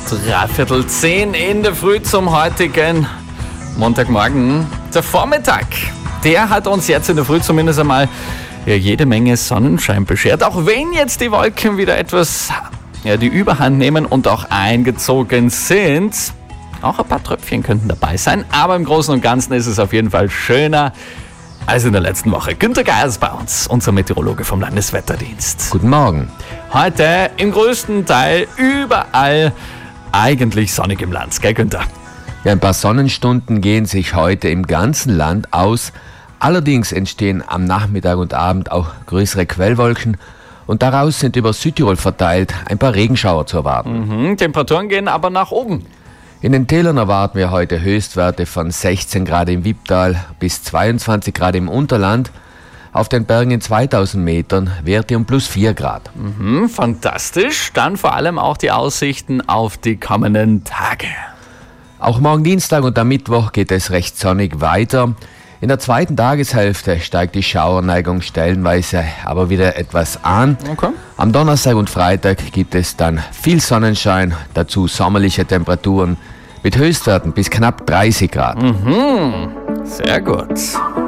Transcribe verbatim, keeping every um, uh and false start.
Dreiviertel zehn in der Früh zum heutigen Montagmorgen. Der Vormittag, der hat uns jetzt in der Früh zumindest einmal ja, jede Menge Sonnenschein beschert. Auch wenn jetzt die Wolken wieder etwas ja, die Überhand nehmen und auch eingezogen sind. Auch ein paar Tröpfchen könnten dabei sein. Aber im Großen und Ganzen ist es auf jeden Fall schöner als in der letzten Woche. Günter Geier ist bei uns, unser Meteorologe vom Landeswetterdienst. Guten Morgen. Heute im größten Teil überall eigentlich sonnig im Land, gell Günther? Ja, ein paar Sonnenstunden gehen sich heute im ganzen Land aus. Allerdings entstehen am Nachmittag und Abend auch größere Quellwolken und daraus sind über Südtirol verteilt ein paar Regenschauer zu erwarten. Mhm, Temperaturen gehen aber nach oben. In den Tälern erwarten wir heute Höchstwerte von sechzehn Grad im Wipptal bis zweiundzwanzig Grad im Unterland. Auf den Bergen in zweitausend Metern Werte um plus vier Grad. Mhm, fantastisch. Dann vor allem auch die Aussichten auf die kommenden Tage. Auch morgen Dienstag und am Mittwoch geht es recht sonnig weiter. In der zweiten Tageshälfte steigt die Schauerneigung stellenweise aber wieder etwas an. Okay. Am Donnerstag und Freitag gibt es dann viel Sonnenschein, dazu sommerliche Temperaturen mit Höchstwerten bis knapp dreißig Grad. Mhm, sehr gut.